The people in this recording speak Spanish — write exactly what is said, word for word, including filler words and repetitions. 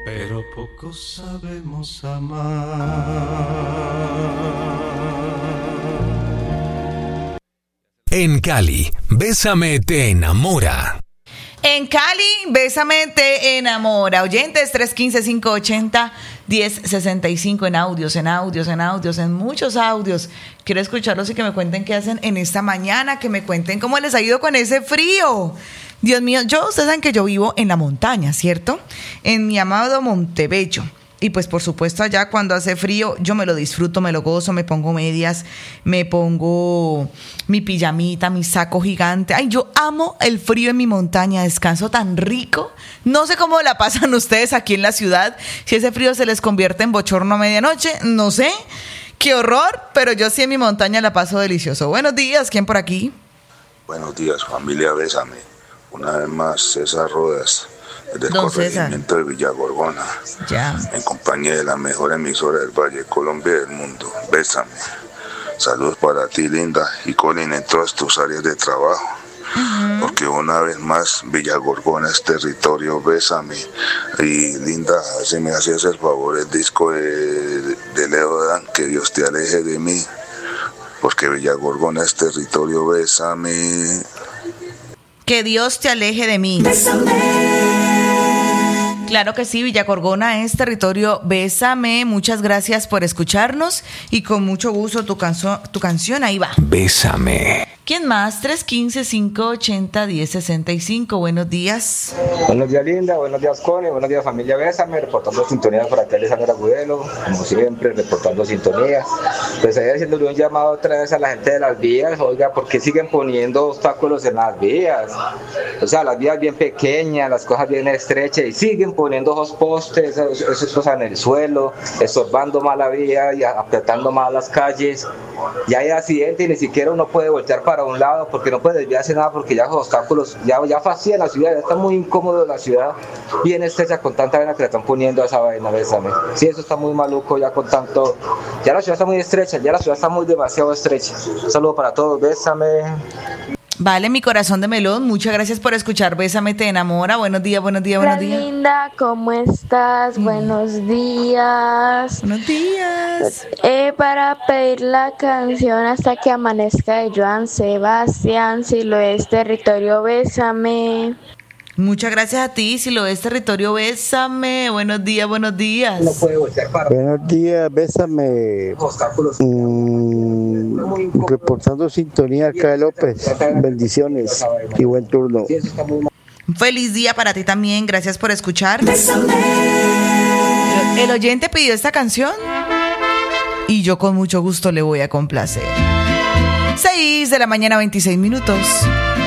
pero poco sabemos amar. En Cali, Bésame te enamora. En Cali, Bésame te enamora. Oyentes, tres uno cinco, cinco ocho cero, uno cero seis cinco en audios, en audios, en audios, en muchos audios. Quiero escucharlos y que me cuenten qué hacen en esta mañana, que me cuenten cómo les ha ido con ese frío. Dios mío, yo, ustedes saben que yo vivo en la montaña, ¿cierto? En mi amado Montebello. Y pues por supuesto allá cuando hace frío yo me lo disfruto, me lo gozo, me pongo medias, me pongo mi pijamita, mi saco gigante. Ay, yo amo el frío en mi montaña, descanso tan rico. No sé cómo la pasan ustedes aquí en la ciudad, si ese frío se les convierte en bochorno a medianoche, no sé. Qué horror, pero yo sí en mi montaña la paso delicioso. Buenos días, ¿quién por aquí? Buenos días, familia Bésame. Una vez más, César Rodas, del Don corregimiento César. de Villagorgona, Ya. en compañía de la mejor emisora del Valle, Colombia y del mundo. Bésame. Saludos para ti, Linda, y Colin en todas tus áreas de trabajo. Uh-huh. Porque una vez más, Villagorgona es territorio. Bésame. Y Linda, si me hacías el favor, el disco de, de Leo Dan, que Dios te aleje de mí. Porque Villagorgona es territorio. Bésame. Que Dios te aleje de mí. Bésame. Claro que sí, Villagorgona es territorio. Bésame. Muchas gracias por escucharnos y con mucho gusto tu, canso- tu canción ahí va. Bésame. ¿Quién más? tres uno cinco, cinco ocho cero, uno cero seis cinco. Buenos días. Buenos días, Linda. Buenos días, Connie. Buenos días, familia Bésame. Reportando sintonía por acá, Alexander Agudelo. Como siempre, reportando sintonía. Pues ahí haciéndole un llamado otra vez a la gente de las vías. Oiga, ¿por qué siguen poniendo obstáculos en las vías? O sea, las vías bien pequeñas, las cosas bien estrechas, y siguen poniendo esos postes, esos, esos cosas en el suelo, estorbando más la vía y apretando más las calles. Ya hay accidentes y ni siquiera uno puede voltear para un lado porque no puede desviarse nada, porque ya los obstáculos ya, ya fastidian la ciudad, ya está muy incómodo la ciudad, bien estrecha con tanta vaina que le están poniendo a esa vaina. Bésame. Sí, eso está muy maluco ya con tanto, ya la ciudad está muy estrecha, ya la ciudad está muy demasiado estrecha. Un saludo para todos, Bésame. Vale, mi corazón de melón, muchas gracias por escuchar Bésame te enamora. Buenos días, buenos días, buenos Hola, días. Linda, ¿cómo estás? Mm. Buenos días. Buenos días. Eh, para pedir la canción Hasta que amanezca de Joan Sebastián, si lo es territorio, Bésame. Muchas gracias a ti, si lo ves territorio, Bésame. Buenos días, buenos días. No puede voltear para... Buenos días, Bésame. Obstáculos. Mm, reportando sintonía acá de López. Bendiciones y buen turno. Un feliz día para ti también, gracias por escuchar. Bésame. El, el oyente pidió esta canción y yo con mucho gusto le voy a complacer. seis de la mañana, veintiséis minutos.